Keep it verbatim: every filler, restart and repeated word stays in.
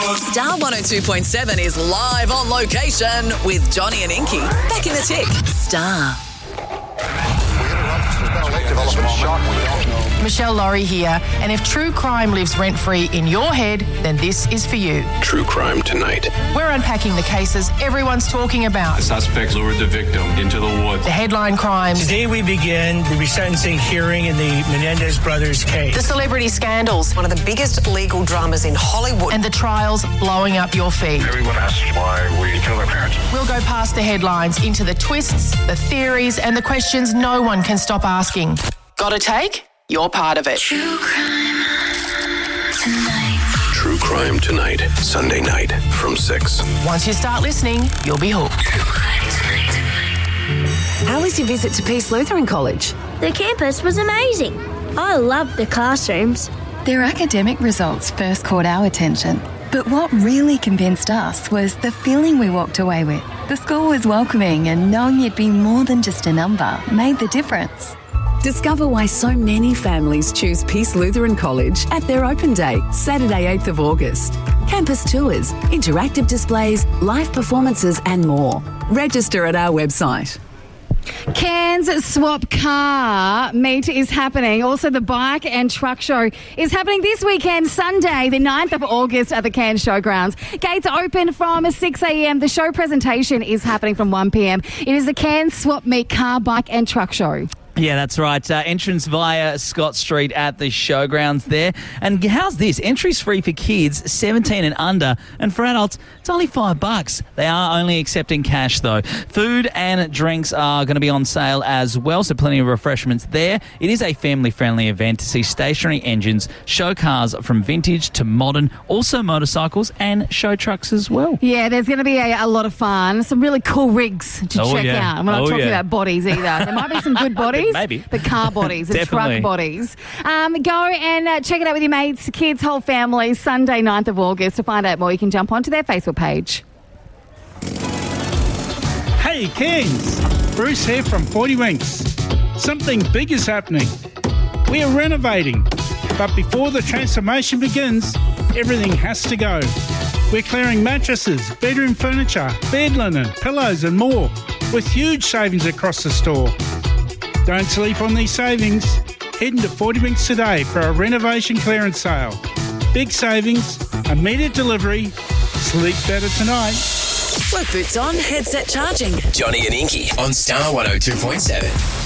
Star one oh two point seven is live on location with Johnny and Inky. Back in the tick. Star. Michelle Laurie here, and if true crime lives rent-free in your head, then this is for you. True Crime Tonight. We're unpacking the cases everyone's talking about. The suspects lured the victim into the woods. The headline crimes. Today we begin the resentencing hearing in the Menendez brothers case. The celebrity scandals. One of the biggest legal dramas in Hollywood. And the trials blowing up your feed. Everyone asks why we kill our parents. We'll go past the headlines into the twists, the theories, and the questions no one can stop asking. Got a take? You're part of it. True Crime Tonight. True Crime Tonight. Sunday night from six. Once you start listening, you'll be hooked. True Crime Tonight. How was your visit to Peace Lutheran College? The campus was amazing. I loved the classrooms. Their academic results first caught our attention. But what really convinced us was the feeling we walked away with. The school was welcoming, and knowing you'd be more than just a number made the difference. Discover why so many families choose Peace Lutheran College at their open day, Saturday eighth of August. Campus tours, interactive displays, live performances and more. Register at our website. Cairns Swap Car Meet is happening. Also, the Bike and Truck Show is happening this weekend, Sunday, the ninth of August at the Cairns Showgrounds. Gates open from six a.m. The show presentation is happening from one p.m. It is the Cairns Swap Meet Car, Bike and Truck Show. Yeah, that's right. Uh, entrance via Scott Street at the showgrounds there. And how's this? Entry's free for kids seventeen and under, and for adults, it's only five bucks. They are only accepting cash, though. Food and drinks are going to be on sale as well, so plenty of refreshments there. It is a family-friendly event to see stationary engines, show cars from vintage to modern, also motorcycles and show trucks as well. Yeah, there's going to be a, a lot of fun. Some really cool rigs to oh, check yeah. out. I'm not oh, talking yeah. about bodies either. There might be some good bodies. Maybe. But car bodies and truck bodies. Um, go and uh, check it out with your mates, kids, whole family, Sunday, ninth of August. To find out more, you can jump onto their Facebook page. Hey, Cairns. Bruce here from forty Winks. Something big is happening. We are renovating. But before the transformation begins, everything has to go. We're clearing mattresses, bedroom furniture, bed linen, pillows and more, with huge savings across the store. Don't sleep on these savings. Head into forty Winks today for a renovation clearance sale. Big savings, immediate delivery. Sleep better tonight. Work boots on, headset charging. Johnny and Inky on Star one oh two point seven.